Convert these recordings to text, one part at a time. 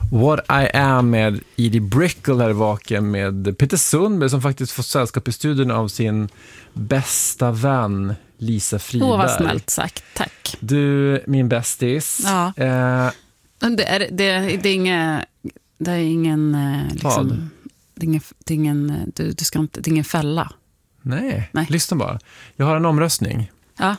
What I Am med Edie Brickell här vaken med Peter Sundberg som faktiskt får sällskap i studion av sin bästa vän Lisa Friberg. Vad snällt sagt, tack. Du, min bästis. Ja. Det är ingen fälla. Nej, lyssna bara. Jag har en omröstning. Ja.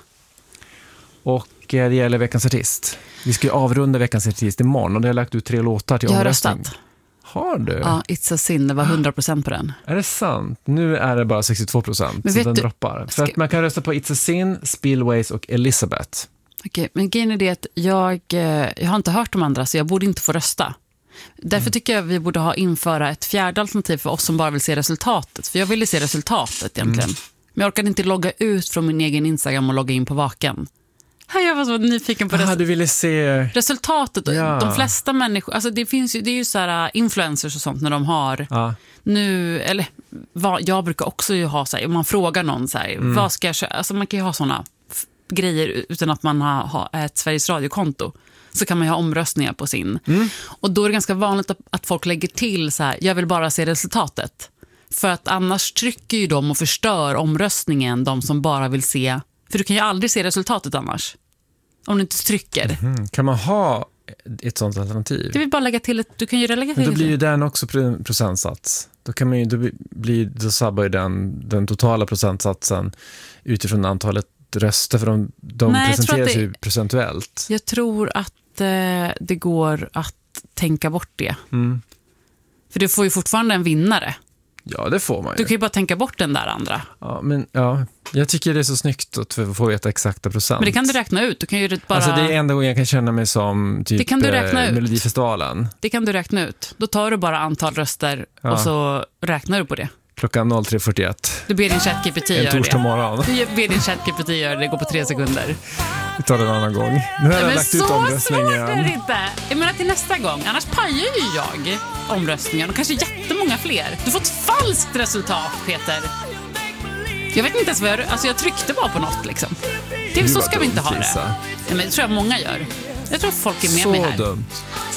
Och det gäller veckans artist. Vi ska ju avrunda veckans artist imorgon och det har lagt ut 3 låtar till omröstning. Jag har röstat. Har du? Ja, It's a Sin, det var 100% på den. Är det sant? Nu är det bara 62%. Men så vet den du, droppar. För att man kan rösta på It's a Sin, Spillways och Elizabeth. Okej, men grejen är det att jag har inte hört de andra så jag borde inte få rösta. Därför tycker jag vi borde införa ett fjärde alternativ för oss som bara vill se resultatet. För jag ville se resultatet egentligen. Men jag orkade inte logga ut från min egen Instagram och logga in på Vaken. Jag var så nyfiken på du ville se resultatet. Ja. De flesta människor, alltså det är ju så här influencers och sånt när de har nu, eller jag brukar också ju ha så här, om man frågar någon så här, vad ska jag köra? Alltså man kan ju ha såna grejer utan att man har ett Sveriges Radio-konto. Så kan man ju ha omröstningar på sin. Och då är det ganska vanligt att folk lägger till så här, jag vill bara se resultatet. För att annars trycker ju de och förstör omröstningen de som bara vill se. För du kan ju aldrig se resultatet annars. Om du inte trycker. Kan man ha ett sånt alternativ? Det vill bara lägga till du kan ju lägga till. Men då blir ju den också procentsats. Då kan man ju då sabbar ju den totala procentsatsen utifrån antalet röster för de presenteras ju procentuellt. Jag tror att det går att tänka bort det. För du får ju fortfarande en vinnare. Ja, det får man ju. Du kan ju bara tänka bort den där andra. Ja, men jag tycker det är så snyggt att få veta exakta procent. Men det kan du räkna ut. Du kan ju bara... Alltså det är enda gången jag kan känna mig som typ det kan du räkna ut. Melodifestivalen. Det kan du räkna ut. Då tar du bara antal röster och så räknar du på det. Klockan 03.41. Du ber din ChatGPT göra det. En torsdag morgon. Du ber din ChatGPT göra det. Det går på 3 sekunder. Vi tar det en annan gång. Nu har jag lagt ut omröstningen. Men så svårt är det inte. Jag menar till nästa gång. Annars pajar ju jag omröstningen. Och kanske jättemånga fler. Du får ett falskt resultat, Peter. Jag vet inte ens vad jag tryckte bara på något liksom. Så ska vi inte ha det. Ja, men det tror jag många gör. Jag tror folk är med mig här. Så dumt.